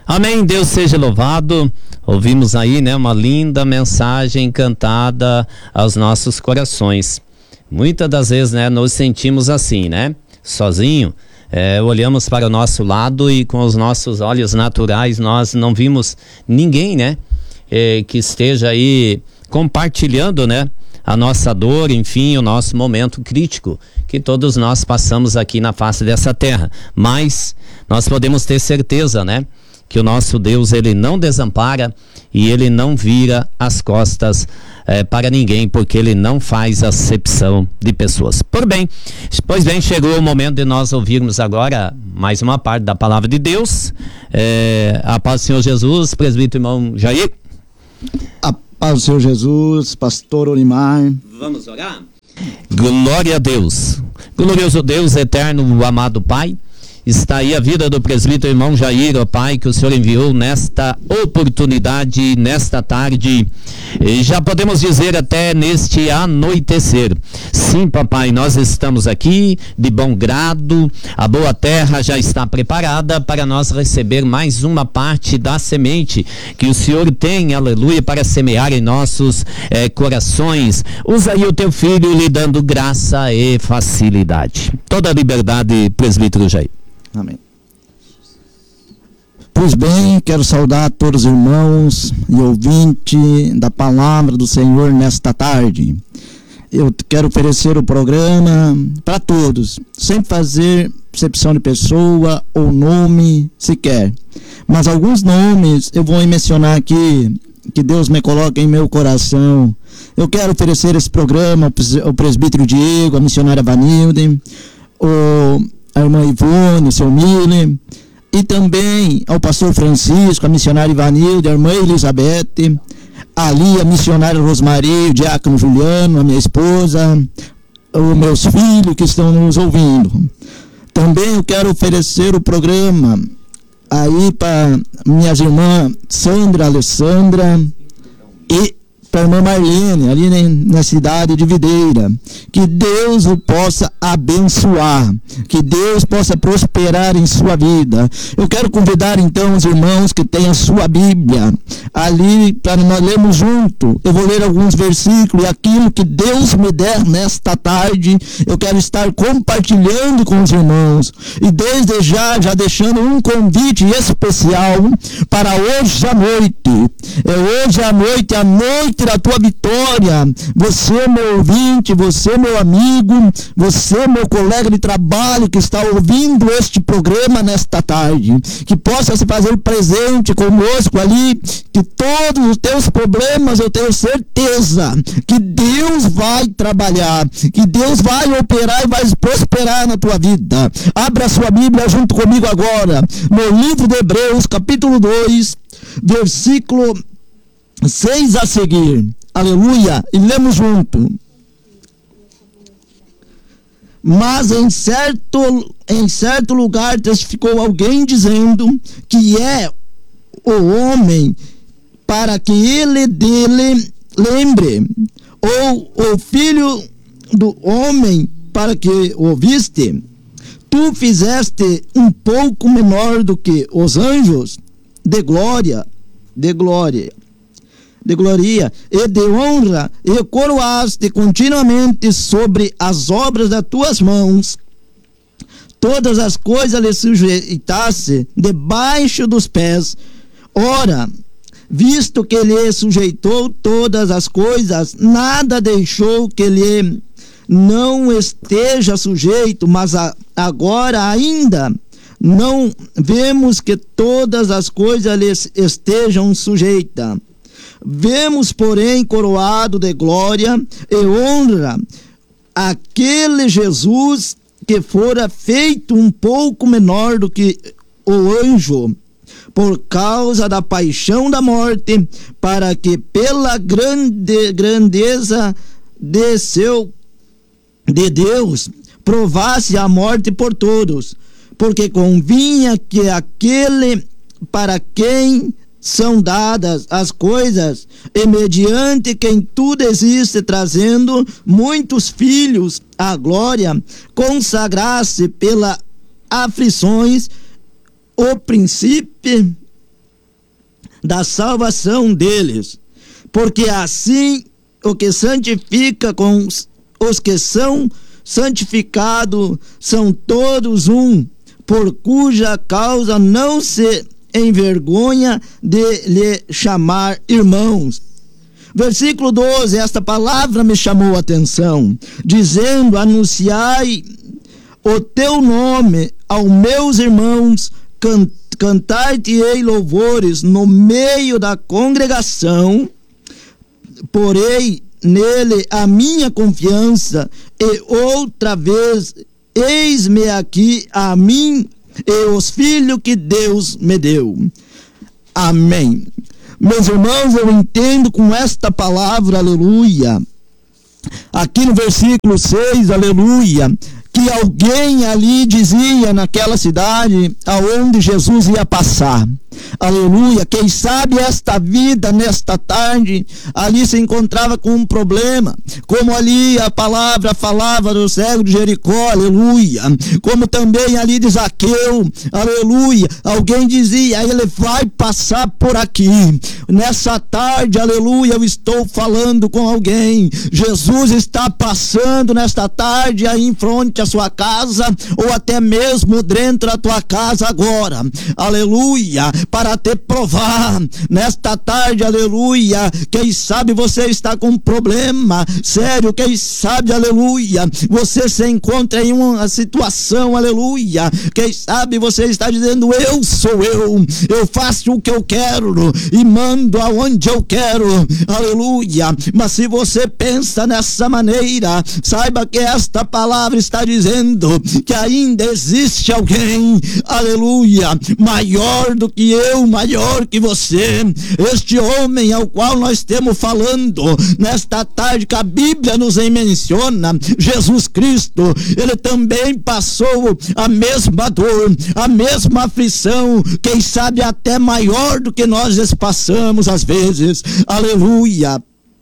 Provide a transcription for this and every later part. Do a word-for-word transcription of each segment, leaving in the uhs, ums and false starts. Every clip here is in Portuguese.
Amém, Deus seja louvado. Ouvimos aí, né, uma linda mensagem cantada aos nossos corações. Muitas das vezes, né, nos sentimos assim, né, sozinho. É, olhamos para o nosso lado e com os nossos olhos naturais nós não vimos ninguém, né, é, que esteja aí compartilhando, né, a nossa dor, enfim, o nosso momento crítico que todos nós passamos aqui na face dessa terra. Mas nós podemos ter certeza, né, que o nosso Deus, ele não desampara e ele não vira as costas eh, para ninguém, porque ele não faz acepção de pessoas. Por bem, pois bem, chegou o momento de nós ouvirmos agora mais uma parte da palavra de Deus. Eh, a paz do Senhor Jesus, presbítero irmão Jair. A paz do Senhor Jesus, pastor Olimar. Vamos orar? Glória a Deus. Glorioso Deus, eterno, amado Pai. Está aí a vida do presbítero irmão Jair, ó Pai, que o Senhor enviou nesta oportunidade, nesta tarde, e já podemos dizer até neste anoitecer. Sim, papai, nós estamos aqui de bom grado, a boa terra já está preparada para nós receber mais uma parte da semente que o Senhor tem, aleluia, para semear em nossos eh, corações. Usa aí o teu filho lhe dando graça e facilidade. Toda a liberdade, presbítero Jair. Amém. Pois bem, quero saudar todos os irmãos e ouvintes da palavra do Senhor nesta tarde. Eu quero oferecer o programa para todos, sem fazer excepção de pessoa ou nome sequer. Mas alguns nomes eu vou mencionar aqui, que Deus me coloca em meu coração. Eu quero oferecer esse programa ao presbítero Diego, a missionária Vanilde, o a irmã Ivone, o seu Mille, e também ao pastor Francisco, a missionária Ivanilde, a irmã Elizabeth, ali a missionária Rosmari, o diácono Juliano, a minha esposa, os meus filhos que estão nos ouvindo. Também eu quero oferecer o programa aí para minhas irmãs Sandra, Alessandra e para a irmã Marlene, ali na cidade de Videira. Que Deus o possa abençoar, que Deus possa prosperar em sua vida. Eu quero convidar então os irmãos que têm a sua Bíblia ali para nós lermos junto. Eu vou ler alguns versículos e aquilo que Deus me der nesta tarde, eu quero estar compartilhando com os irmãos. E desde já, já deixando um convite especial para hoje à noite. É hoje à noite, à noite da tua vitória. Você, meu ouvinte, você, meu amigo, você, meu colega de trabalho que está ouvindo este programa nesta tarde, que possa se fazer presente conosco ali, que todos os teus problemas, eu tenho certeza que Deus vai trabalhar, que Deus vai operar e vai prosperar na tua vida. Abra sua Bíblia junto comigo agora, no livro de Hebreus, capítulo dois, versículo seis a seguir. Aleluia, e lemos junto. Mas em certo, em certo lugar testificou alguém dizendo que é o homem para que ele dele lembre, ou o filho do homem para que o viste. Tu fizeste um pouco menor do que os anjos, de glória, de glória, de glória e de honra, e coroaste continuamente sobre as obras das tuas mãos. Todas as coisas lhe sujeitasse debaixo dos pés. Ora, visto que lhe sujeitou todas as coisas, nada deixou que lhe não esteja sujeito, mas a, agora ainda não vemos que todas as coisas lhe estejam sujeitas. Vemos, porém, coroado de glória e honra aquele Jesus que fora feito um pouco menor do que o anjo, por causa da paixão da morte, para que pela grande, grandeza de seu de Deus provasse a morte por todos, porque convinha que aquele para quem são dadas as coisas, e mediante quem tudo existe, trazendo muitos filhos à glória, consagrasse pelas aflições o príncipe, da salvação deles, porque assim o que santifica com os que são santificados são todos um, por cuja causa não se envergonha de lhe chamar irmãos. Versículo doze, esta palavra me chamou a atenção, dizendo: anunciai o teu nome aos meus irmãos, can, cantai-te-ei louvores no meio da congregação, porei nele a minha confiança, e outra vez, eis-me aqui a mim e os filhos que Deus me deu. Amém. Meus irmãos, eu entendo com esta palavra, aleluia, aqui no versículo seis, aleluia, que alguém ali dizia naquela cidade aonde Jesus ia passar. Aleluia, quem sabe esta vida nesta tarde ali se encontrava com um problema, como ali a palavra falava do cego de Jericó, aleluia, como também ali de Zaqueu, aleluia, alguém dizia, ele vai passar por aqui, nessa tarde, aleluia, eu estou falando com alguém, Jesus está passando nesta tarde aí em frente à sua casa, ou até mesmo dentro da tua casa agora, aleluia, para te provar nesta tarde, aleluia, quem sabe você está com um problema sério, quem sabe, aleluia, você se encontra em uma situação, aleluia, quem sabe você está dizendo, eu sou eu, eu faço o que eu quero e mando aonde eu quero, aleluia, mas se você pensa nessa maneira, saiba que esta palavra está dizendo que ainda existe alguém, aleluia, maior do que eu, maior que você, este homem ao qual nós estamos falando nesta tarde, que a Bíblia nos menciona, Jesus Cristo, ele também passou a mesma dor, a mesma aflição, quem sabe até maior do que nós passamos às vezes, aleluia,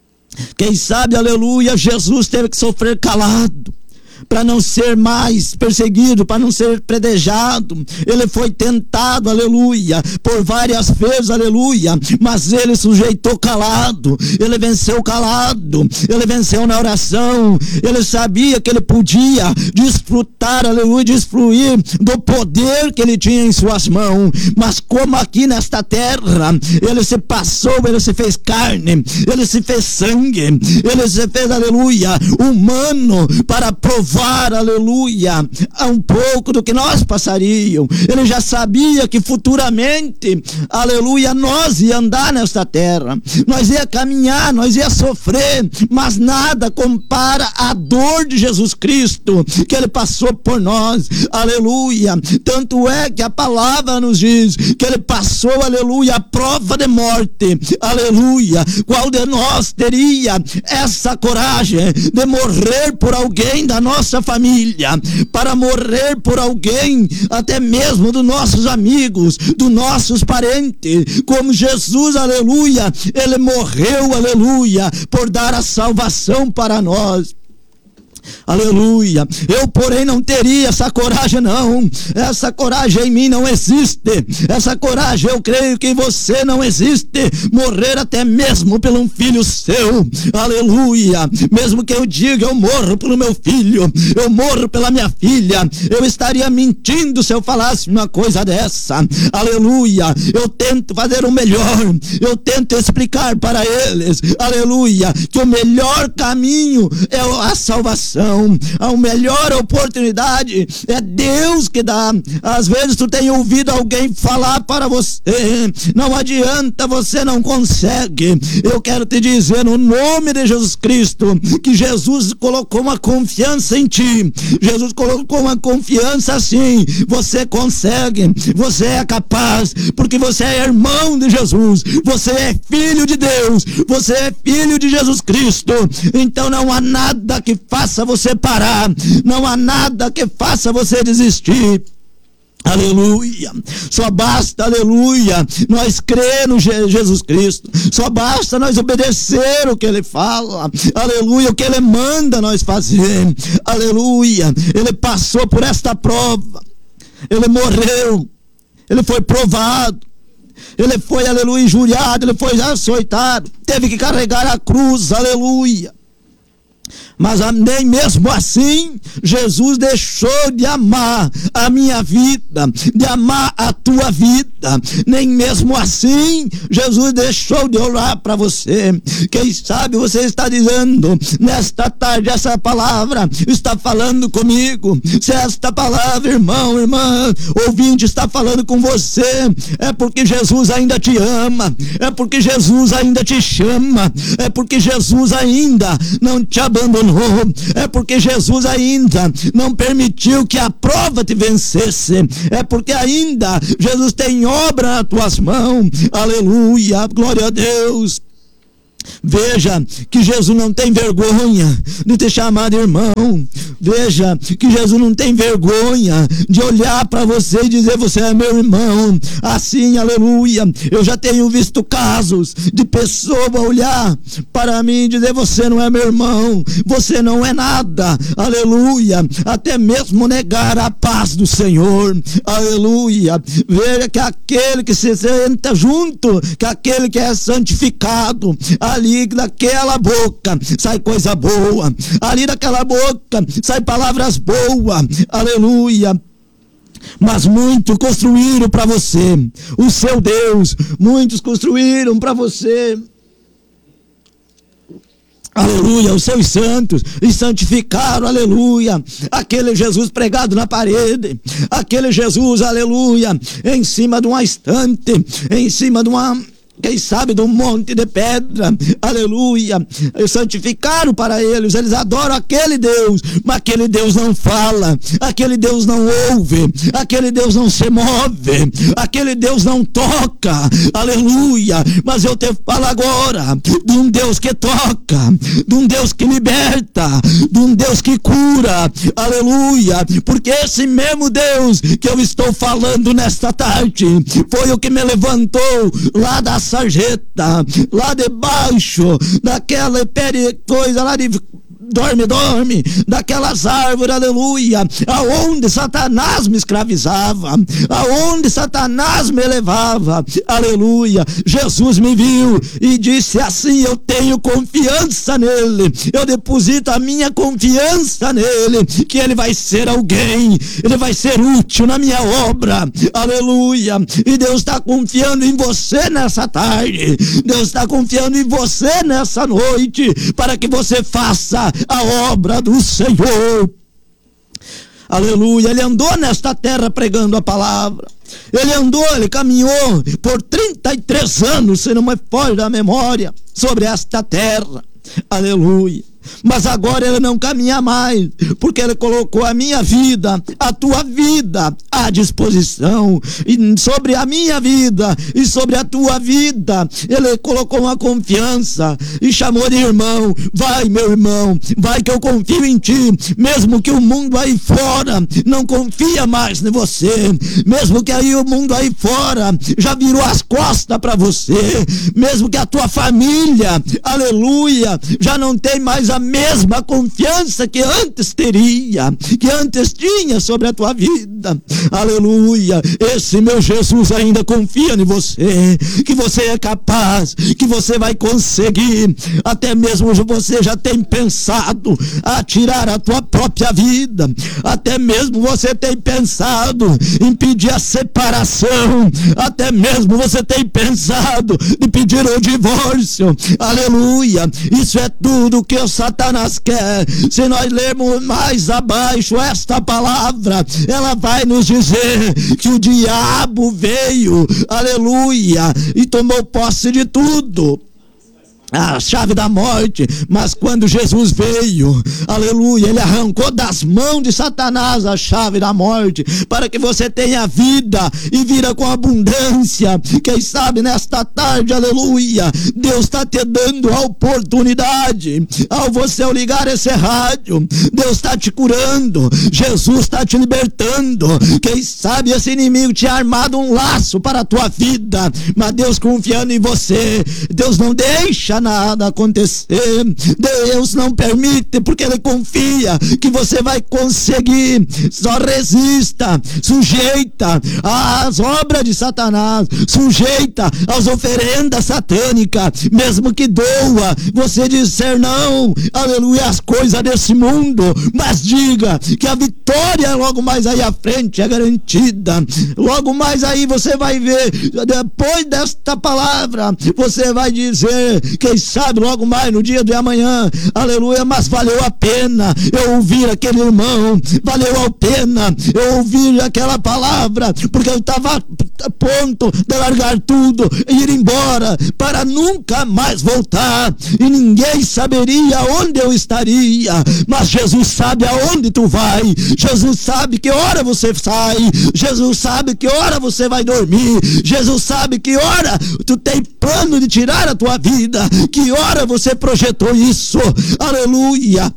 quem sabe, aleluia, Jesus teve que sofrer calado para não ser mais perseguido, para não ser predejado, ele foi tentado, aleluia, por várias vezes, aleluia, mas ele sujeitou calado, ele venceu calado, ele venceu na oração, ele sabia que ele podia desfrutar, aleluia, desfruir do poder que ele tinha em suas mãos, mas como aqui nesta terra, ele se passou, ele se fez carne, ele se fez sangue, ele se fez, aleluia, humano, para provar, aleluia, a um pouco do que nós passaríamos. Ele já sabia que futuramente, aleluia, nós ia andar nesta terra, nós ia caminhar, nós ia sofrer, mas nada compara a dor de Jesus Cristo, que ele passou por nós, aleluia, tanto é que a palavra nos diz, que ele passou, aleluia, a prova de morte, aleluia, qual de nós teria essa coragem de morrer por alguém da nossa nossa família, para morrer por alguém, até mesmo dos nossos amigos, dos nossos parentes, como Jesus, aleluia, ele morreu, aleluia, por dar a salvação para nós. Aleluia, eu porém não teria essa coragem não, essa coragem em mim não existe, essa coragem eu creio que em você não existe, morrer até mesmo pelo um filho seu, aleluia, mesmo que eu diga eu morro pelo meu filho, eu morro pela minha filha, eu estaria mentindo se eu falasse uma coisa dessa, aleluia, eu tento fazer o melhor, eu tento explicar para eles, aleluia, que o melhor caminho é a salvação, a melhor oportunidade é Deus que dá. Às vezes tu tem ouvido alguém falar para você, não adianta, você não consegue. Eu quero te dizer no nome de Jesus Cristo, que Jesus colocou uma confiança em ti, Jesus colocou uma confiança assim, você consegue, você é capaz, porque você é irmão de Jesus, você é filho de Deus, você é filho de Jesus Cristo, então não há nada que faça você parar, não há nada que faça você desistir. Aleluia, só basta, aleluia, nós crer no Jesus Cristo, só basta nós obedecer o que ele fala, aleluia, o que ele manda nós fazer, aleluia, ele passou por esta prova, ele morreu, ele foi provado, Ele foi, aleluia, injuriado, ele foi açoitado, teve que carregar a cruz, aleluia. Mas nem mesmo assim, Jesus deixou de amar a minha vida, de amar a tua vida. Nem mesmo assim, Jesus deixou de orar para você. Quem sabe você está dizendo, nesta tarde, essa palavra está falando comigo. Se esta palavra, irmão, irmã, ouvinte, está falando com você, é porque Jesus ainda te ama, é porque Jesus ainda te chama, é porque Jesus ainda não te abandonou, é porque Jesus ainda não permitiu que a prova te vencesse, é porque ainda Jesus tem obra nas tuas mãos, aleluia, glória a Deus. Veja que Jesus não tem vergonha de te chamar de irmão. Veja que Jesus não tem vergonha de olhar para você e dizer: você é meu irmão. Assim, aleluia, eu já tenho visto casos de pessoa olhar para mim e dizer: você não é meu irmão, você não é nada, aleluia, até mesmo negar a paz do Senhor, aleluia. Veja que aquele que se senta junto, que aquele que é santificado, ali daquela boca sai coisa boa, ali daquela boca sai palavras boas, aleluia. Mas muitos construíram para você o seu Deus, muitos construíram para você, aleluia, os seus santos, e santificaram, aleluia, aquele Jesus pregado na parede, aquele Jesus, aleluia, em cima de uma estante, em cima de uma, quem sabe, de um monte de pedra, aleluia, santificaram para eles, eles adoram aquele Deus, mas aquele Deus não fala, aquele Deus não ouve, aquele Deus não se move, aquele Deus não toca, aleluia. Mas eu te falo agora de um Deus que toca, de um Deus que liberta, de um Deus que cura, aleluia, porque esse mesmo Deus que eu estou falando nesta tarde foi o que me levantou lá da sarjeta, lá debaixo daquela coisa lá de dorme, dorme, daquelas árvores, aleluia, aonde Satanás me escravizava, aonde Satanás me levava, aleluia. Jesus me viu e disse assim: eu tenho confiança nele, eu deposito a minha confiança nele, que ele vai ser alguém, ele vai ser útil na minha obra, aleluia. E Deus está confiando em você nessa tarde, Deus está confiando em você nessa noite, para que você faça a obra do Senhor, aleluia. Ele andou nesta terra pregando a palavra, ele andou, ele caminhou por trinta e três anos, se não me foge da memória, sobre esta terra, aleluia. Mas agora ele não caminha mais, porque ele colocou a minha vida, a tua vida à disposição, e sobre a minha vida e sobre a tua vida ele colocou uma confiança e chamou de irmão. Vai, meu irmão, vai, que eu confio em ti, mesmo que o mundo aí fora não confia mais em você, mesmo que aí o mundo aí fora já virou as costas para você, mesmo que a tua família, aleluia, já não tem mais a mesma confiança que antes teria, que antes tinha sobre a tua vida, aleluia. Esse meu Jesus ainda confia em você, que você é capaz, que você vai conseguir. Até mesmo você já tem pensado a tirar a tua própria vida, até mesmo você tem pensado em pedir a separação, até mesmo você tem pensado em pedir o divórcio, aleluia. Isso é tudo que o Satanás quer. Se nós lermos mais abaixo esta palavra, ela vai nos dizer que o diabo veio, aleluia, e tomou posse de tudo, a chave da morte. Mas quando Jesus veio, aleluia, ele arrancou das mãos de Satanás a chave da morte, para que você tenha vida e vida com abundância. Quem sabe nesta tarde, aleluia, Deus está te dando a oportunidade, ao você ligar esse rádio, Deus está te curando, Jesus está te libertando. Quem sabe esse inimigo tinha armado um laço para a tua vida, mas Deus confiando em você, Deus não deixa, deixa nada acontecer. Deus não permite, porque Ele confia que você vai conseguir. Só resista, sujeita às obras de Satanás, sujeita às oferendas satânicas, mesmo que doa você disser não, aleluia, as coisas desse mundo, mas diga que a vitória logo mais aí à frente é garantida. Logo mais aí você vai ver, depois desta palavra, você vai dizer, quem sabe logo mais no dia de amanhã, aleluia, mas valeu a pena eu ouvir aquele irmão, valeu a pena eu ouvir aquela palavra, porque eu estava a ponto de largar tudo e ir embora para nunca mais voltar, e ninguém saberia onde eu estaria, mas Jesus sabe aonde tu vai, Jesus sabe que hora você sai, Jesus sabe que hora você vai dormir, Jesus sabe que hora tu tem plano de tirar a tua vida, que hora você projetou isso, aleluia.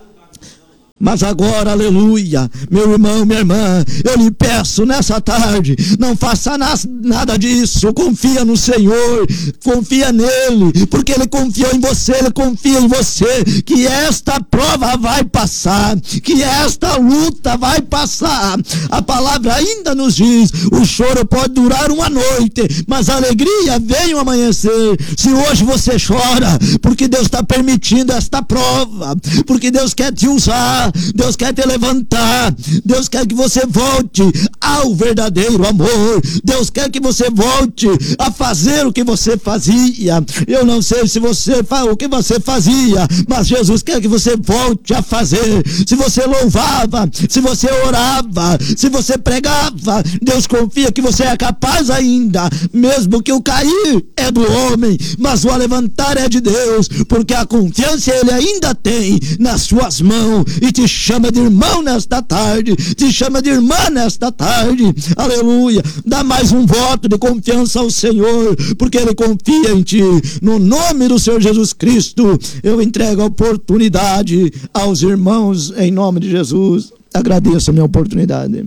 Mas agora, aleluia, meu irmão, minha irmã, eu lhe peço nessa tarde, não faça na, nada disso, confia no Senhor, confia nele, porque Ele confiou em você, Ele confia em você, que esta prova vai passar, que esta luta vai passar. A palavra ainda nos diz, o choro pode durar uma noite, mas a alegria vem ao amanhecer. Se hoje você chora, porque Deus está permitindo esta prova, porque Deus quer te usar, Deus quer te levantar, Deus quer que você volte ao verdadeiro amor, Deus quer que você volte a fazer o que você fazia. Eu não sei se você faz o que você fazia, mas Jesus quer que você volte a fazer. Se você louvava, se você orava, se você pregava, Deus confia que você é capaz ainda, mesmo que o cair é do homem, mas o levantar é de Deus, porque a confiança Ele ainda tem nas suas mãos, e te chama de irmão nesta tarde, te chama de irmã nesta tarde, aleluia. Dá mais um voto de confiança ao Senhor, porque Ele confia em ti. No nome do Senhor Jesus Cristo, eu entrego a oportunidade aos irmãos, em nome de Jesus. Agradeço a minha oportunidade.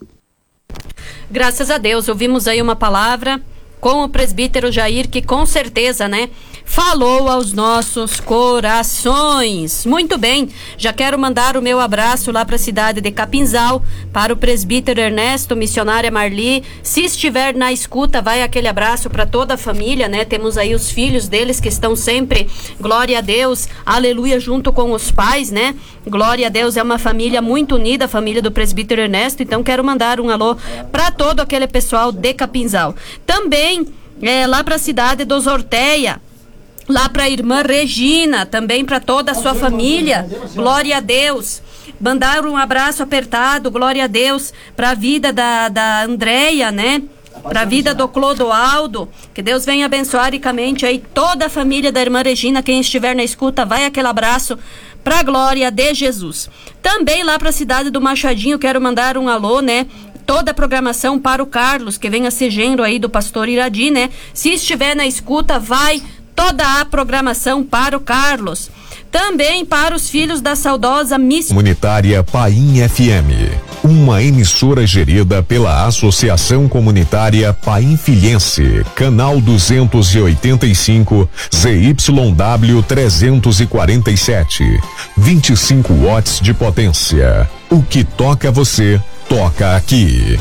Graças a Deus, ouvimos aí uma palavra com o presbítero Jair, que com certeza, né, falou aos nossos corações. Muito bem, já quero mandar o meu abraço lá para a cidade de Capinzal, para o presbítero Ernesto, missionária Marli. Se estiver na escuta, vai aquele abraço para toda a família, né? Temos aí os filhos deles que estão sempre, glória a Deus, aleluia, junto com os pais, né? Glória a Deus, é uma família muito unida, a família do presbítero Ernesto, então quero mandar um alô para todo aquele pessoal de Capinzal. Também é, lá para a cidade dos Orteia, lá para a irmã Regina, também para toda a sua família, glória a Deus. Mandar um abraço apertado, glória a Deus, para a vida da, da Andréia, né? Para a vida do Clodoaldo, que Deus venha abençoar ricamente aí toda a família da irmã Regina. Quem estiver na escuta, vai aquele abraço para a glória de Jesus. Também lá para a cidade do Machadinho, quero mandar um alô, né? Toda a programação para o Carlos, que vem a ser genro aí do pastor Iradi, né? Se estiver na escuta, vai toda a programação para o Carlos. Também para os filhos da saudosa Miss Comunitária Paim F M, uma emissora gerida pela Associação Comunitária Paim Filhense, canal duzentos e oitenta e cinco, Z Y W trezentos e quarenta e sete, vinte e cinco watts de potência. O que toca você, toca aqui.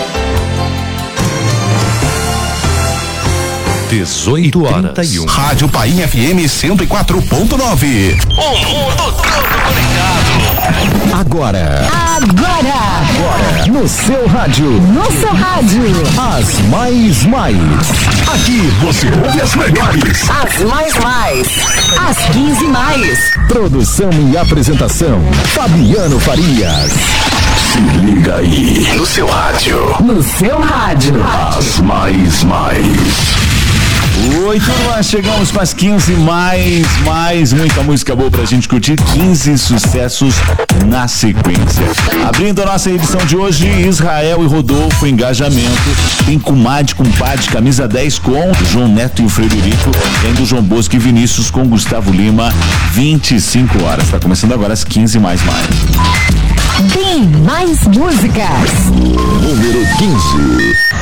dezoito horas. trinta e um. Rádio Paim F M cento e quatro ponto nove. O mundo todo conectado. Agora. Agora. Agora. No seu rádio. No seu rádio. As mais mais. Aqui você ouve as melhores. As mais mais. As quinze mais. Produção e apresentação, Fabiano Farias. Se liga aí. No seu rádio. No seu rádio. As mais mais. Oi, turma, chegamos com as quinze mais, mais, muita música boa pra gente curtir, quinze sucessos na sequência. Abrindo a nossa edição de hoje, Israel e Rodolfo, Engajamento, tem Comadre, Compadre, Camisa dez com João Neto e o Frederico, e ainda o João Bosco e Vinícius com Gustavo Lima, vinte e cinco horas. Tá começando agora as quinze mais, mais. Tem mais músicas. Número quinze.